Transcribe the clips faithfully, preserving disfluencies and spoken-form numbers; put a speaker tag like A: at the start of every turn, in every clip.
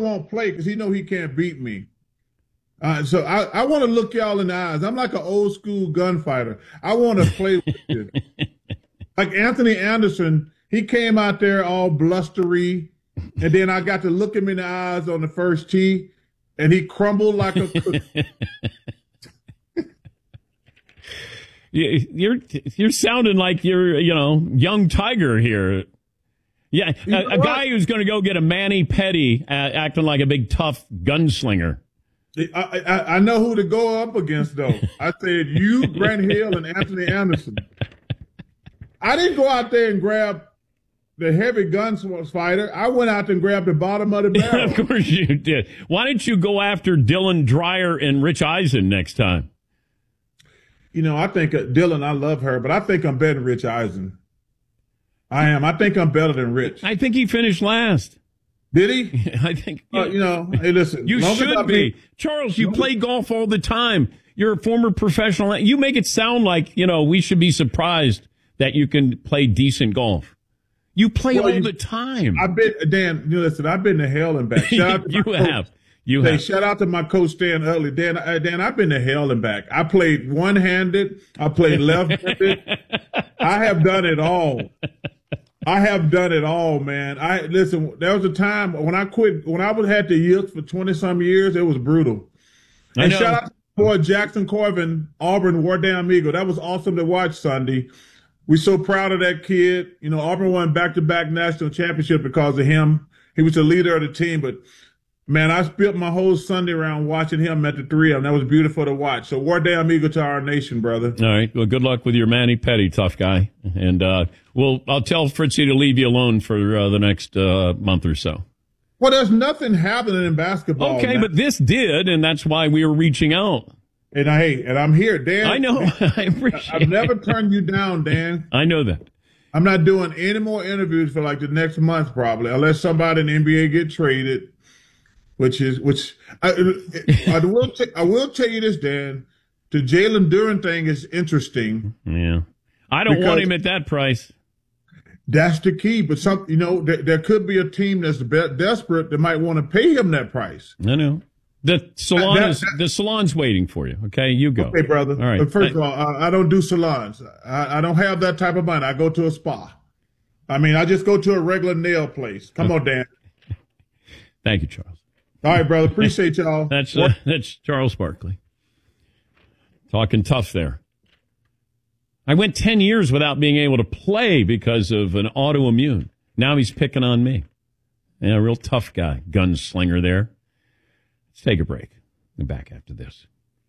A: won't play because he know he can't beat me. Uh, so I, I want to look y'all in the eyes. I'm like an old school gunfighter. I want to play with you. Like Anthony Anderson, he came out there all blustery, and then I got to look him in the eyes on the first tee, and he crumbled like a cookie.
B: You're you're sounding like you're, you know, young Tiger here. Yeah, a, a guy who's going to go get a mani-pedi uh, acting like a big tough gunslinger.
A: I, I, I know who to go up against, though. I said you, Grant Hill, and Anthony Anderson. I didn't go out there and grab the heavy guns fighter. I went out there and grabbed the bottom of the barrel.
B: Of course you did. Why didn't you go after Dylan Dreyer and Rich Eisen next time?
A: You know, I think uh, Dylan, I love her, but I think I'm better than Rich Eisen. I am. I think I'm better than Rich.
B: I think he finished last.
A: Did he?
B: I think.
A: Uh, you know, hey, listen.
B: You should be. be. Charles, you play golf all the time. You're a former professional. You make it sound like, you know, we should be surprised that you can play decent golf. You play well, all you, the time.
A: I've been, Dan, you know, listen, I've been to hell and back. Shout out to
B: you have.
A: Coach.
B: You
A: hey,
B: have.
A: Shout out to my coach, Dan Utley. Dan, uh, Dan, I've been to hell and back. I played one-handed. I played left-handed. I have done it all. I have done it all, man. I listen. There was a time when I quit. When I was had the yields for twenty some years, it was brutal.
B: I
A: and
B: know.
A: shout out to boy Jackson Corvin, Auburn War Damn Eagle. That was awesome to watch Sunday. We're so proud of that kid. You know, Auburn won back to back national championship because of him. He was the leader of the team, but. Man, I spent my whole Sunday around watching him at the three of them. That was beautiful to watch. So, war damn eagle to our nation, brother.
B: All right. Well, good luck with your mani-pedi, tough guy. And uh, we'll I'll tell Fritzy to leave you alone for uh, the next uh, month or so.
A: Well, there's nothing happening in basketball.
B: Okay,
A: man.
B: but this did, and that's why we were reaching out.
A: And I, hey, and I'm here, Dan.
B: I know. I appreciate
A: I've never turned you down, Dan.
B: I know that.
A: I'm not doing any more interviews for like the next month, probably, unless somebody in the N B A get traded. Which is which I, I will t- I will tell you this, Dan. The Jalen Duren thing is interesting.
B: Yeah, I don't want him at that price.
A: That's the key. But some, you know, there, there could be a team that's be- desperate that might want to pay him that price.
B: I know. The salon
A: that,
B: is
A: that,
B: the salon's waiting for you. Okay, you go.
A: Okay, brother.
B: All right.
A: But first
B: I,
A: of all, I, I don't do salons. I, I don't have that type of money. I go to a spa. I mean, I just go to a regular nail place. Come on, Dan.
B: Thank you, Charles.
A: All right, brother. Appreciate y'all.
B: That's uh, that's Charles Barkley. Talking tough there. I went ten years without being able to play because of an autoimmune. Now he's picking on me. Yeah, a real tough guy. Gunslinger there. Let's take a break. We'll be back after this.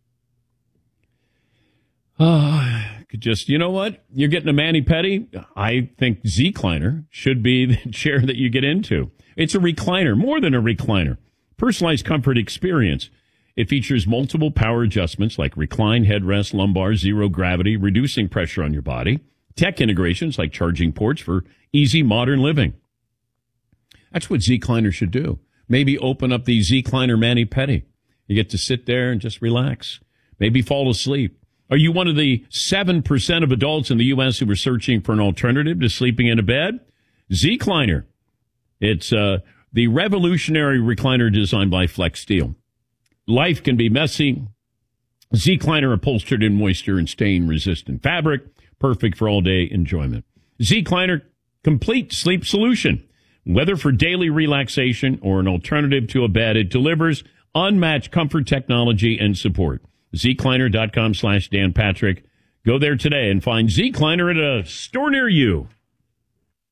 B: Oh, could just, you know what? You're getting a mani-pedi. I think Z-Cliner should be the chair that you get into. It's a recliner, more than a recliner. Personalized comfort experience. It features multiple power adjustments like recline, headrest, lumbar, zero gravity, reducing pressure on your body. Tech integrations like charging ports for easy modern living. That's what Z-Cliner should do. Maybe open up the Z-Cliner mani-pedi. You get to sit there and just relax. Maybe fall asleep. Are you one of the seven percent of adults in the U S who are searching for an alternative to sleeping in a bed? Z-Cliner. It's uh, the revolutionary recliner designed by Flex Steel. Life can be messy. Z-Cliner upholstered in moisture and stain-resistant fabric. Perfect for all-day enjoyment. Z-Cliner, complete sleep solution. Whether for daily relaxation or an alternative to a bed, it delivers unmatched comfort, technology, and support. Z-Cliner.com slash Dan Patrick. Go there today and find Z-Cliner at a store near you.